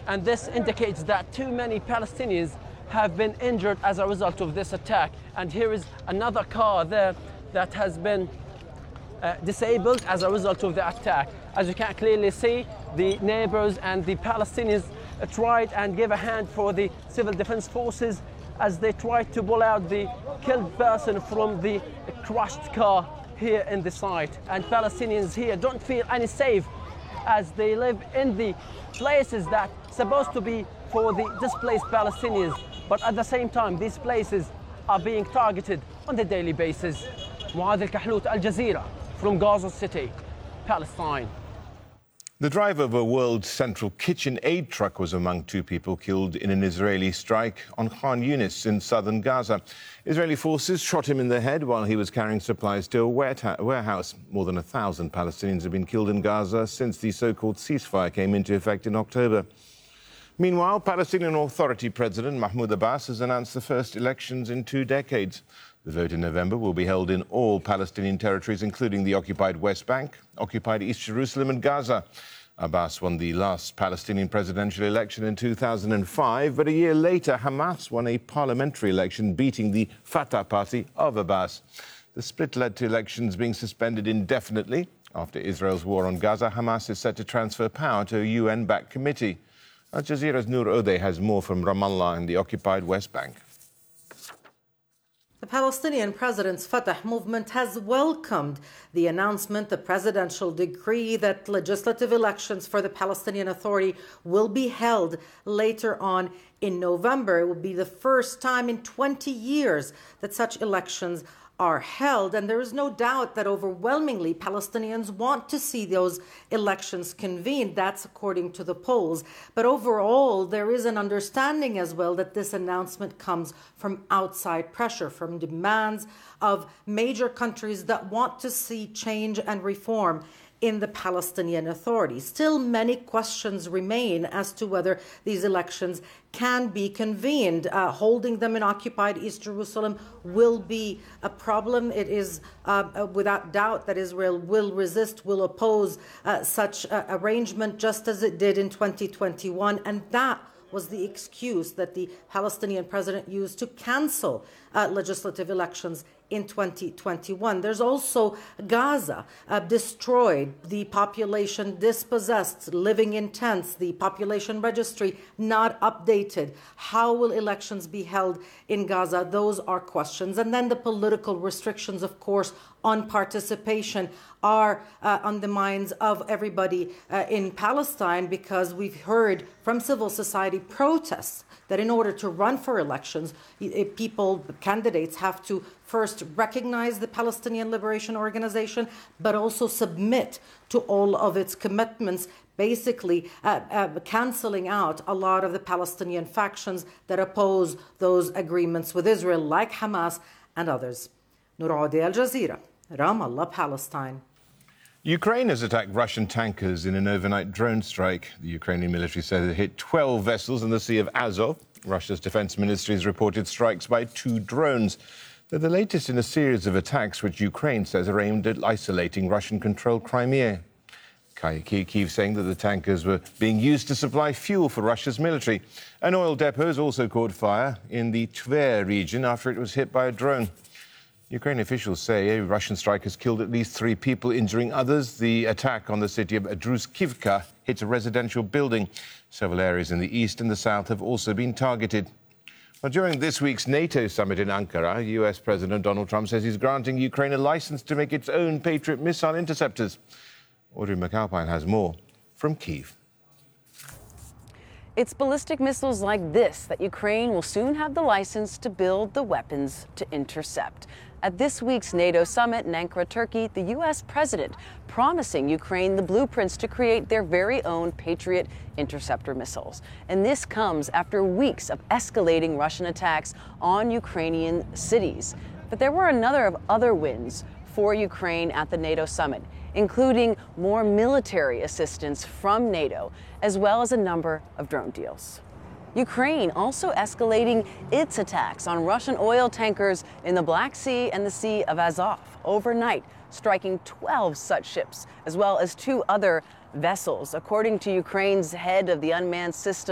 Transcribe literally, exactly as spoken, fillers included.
And this indicates that too many Palestinians have been injured as a result of this attack. And here is another car there that has been uh, disabled as a result of the attack. As you can clearly see, the neighbors and the Palestinians uh, tried and gave a hand for the civil defense forces as they tried to pull out the killed person from the crushed car here in the site. And Palestinians here don't feel any safe as they live in the places that are supposed to be for the displaced Palestinians. But at the same time, these places are being targeted on a daily basis. Muad Al-Kahlout, Al Jazeera, from Gaza City, Palestine. The driver of a World Central Kitchen aid truck was among two people killed in an Israeli strike on Khan Yunis in southern Gaza. Israeli forces shot him in the head while he was carrying supplies to a warehouse. More than a thousand Palestinians have been killed in Gaza since the so-called ceasefire came into effect in October. Meanwhile, Palestinian Authority President Mahmoud Abbas has announced the first elections in two decades. The vote in November will be held in all Palestinian territories, including the occupied West Bank, occupied East Jerusalem and Gaza. Abbas won the last Palestinian presidential election in two thousand five, but a year later, Hamas won a parliamentary election, beating the Fatah party of Abbas. The split led to elections being suspended indefinitely. After Israel's war on Gaza, Hamas is set to transfer power to a U N-backed committee. Al Jazeera's Noor Odeh has more from Ramallah and the occupied West Bank. The Palestinian President's Fatah movement has welcomed the announcement, the presidential decree that legislative elections for the Palestinian Authority will be held later on in November. It will be the first time in twenty years that such elections are held, and there is no doubt that overwhelmingly Palestinians want to see those elections convened. That's according to the polls. But overall, there is an understanding as well that this announcement comes from outside pressure, from demands of major countries that want to see change and reform in the Palestinian Authority. Still, many questions remain as to whether these elections can be convened. Uh, holding them in occupied East Jerusalem will be a problem. It is uh, without doubt that Israel will resist, will oppose uh, such uh, arrangement, just as it did in twenty twenty-one, and that was the excuse that the Palestinian president used to cancel uh, legislative elections in twenty twenty-one. There's also Gaza, uh, destroyed, the population dispossessed, living in tents, the population registry not updated. How will elections be held in Gaza? Those are questions. And then the political restrictions, of course, on participation are uh, on the minds of everybody uh, in Palestine, because we've heard from civil society protests that in order to run for elections, people, candidates have to first recognize the Palestinian Liberation Organization, but also submit to all of its commitments, basically uh, uh, canceling out a lot of the Palestinian factions that oppose those agreements with Israel, like Hamas and others. Noor Odeh, Al Jazeera, Ramallah, Palestine. Ukraine has attacked Russian tankers in an overnight drone strike. The Ukrainian military says it hit twelve vessels in the Sea of Azov. Russia's defense ministry has reported strikes by two drones. They're the latest in a series of attacks which Ukraine says are aimed at isolating Russian-controlled Crimea. Kyiv saying that the tankers were being used to supply fuel for Russia's military. An oil depot has also caught fire in the Tver region after it was hit by a drone. Ukrainian officials say a Russian strike has killed at least three people, injuring others. The attack on the city of Druskivka hit a residential building. Several areas in the east and the south have also been targeted. Well, during this week's NATO summit in Ankara, U S President Donald Trump says he's granting Ukraine a license to make its own Patriot missile interceptors. Audrey McAlpine has more from Kyiv. It's ballistic missiles like this that Ukraine will soon have the license to build the weapons to intercept. At this week's NATO summit in Ankara, Turkey, the U S president promising Ukraine the blueprints to create their very own Patriot interceptor missiles. And this comes after weeks of escalating Russian attacks on Ukrainian cities. But there were another of other wins for Ukraine at the NATO summit, including more military assistance from NATO, as well as a number of drone deals. Ukraine also escalating its attacks on Russian oil tankers in the Black Sea and the Sea of Azov overnight, striking twelve such ships, as well as two other vessels. According to Ukraine's head of the unmanned system